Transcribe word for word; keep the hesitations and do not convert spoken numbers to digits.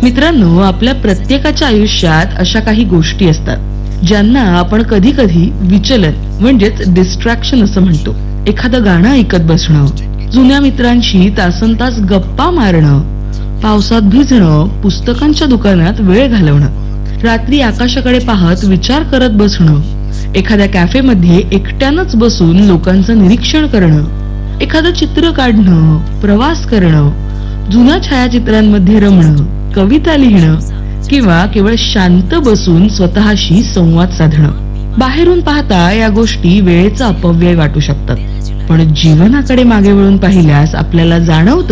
मित्रांनो, आपल्या प्रत्येकाच्या आयुष्यात अशा काही गोष्टी असतात ज्यांना आपण कधी कधी विचलन म्हणजेच डिस्ट्रॅक्शन असं म्हणतो. एखादं गाणं ऐकत बसणं, जुन्या मित्रांशी तासनतास गप्पा मारणं, पावसात भिजणं, पुस्तकांच्या दुकानात वेळ घालवणं, रात्री आकाशाकडे पाहत विचार करत बसणं, एखाद्या कॅफेमध्ये एकट्यानंच बसून लोकांचं निरीक्षण करणं, एखादं चित्र काढणं, प्रवास करणं, जुन्या छायाचित्रांमध्ये रमणं, कविता लिहिणं किंवा केवळ शांत बसून स्वतःशी संवाद साधणं. बाहेरून पाहता या गोष्टी वेळेचा अपव्यय वाटू शकतात, पण जीवनाकडे मागे वळून पाहिल्यास आपल्याला जाणवतं